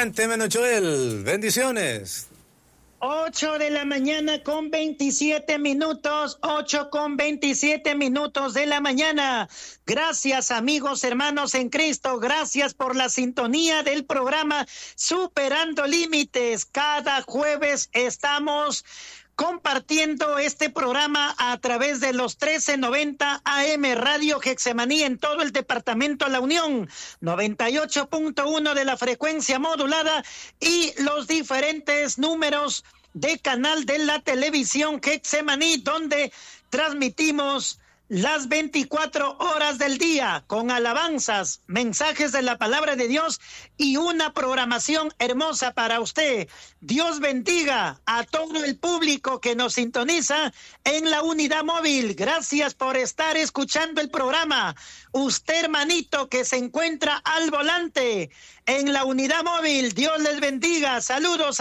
Adelante, Mano Joel. Bendiciones. 8 de la mañana con 27 minutos, 8 con 27 minutos de la mañana. Gracias, amigos, hermanos en Cristo. Gracias por la sintonía del programa Superando Límites. Cada jueves estamos compartiendo este programa a través de los 1390 AM Radio Getsemaní en todo el departamento La Unión, 98.1 de la frecuencia modulada y los diferentes números de canal de la televisión Getsemaní, donde transmitimos las 24 horas del día con alabanzas, mensajes de la palabra de Dios y una programación hermosa para usted. Dios bendiga a todo el público que nos sintoniza en la unidad móvil. Gracias por estar escuchando el programa. Usted, hermanito, que se encuentra al volante en la unidad móvil, Dios les bendiga. Saludos.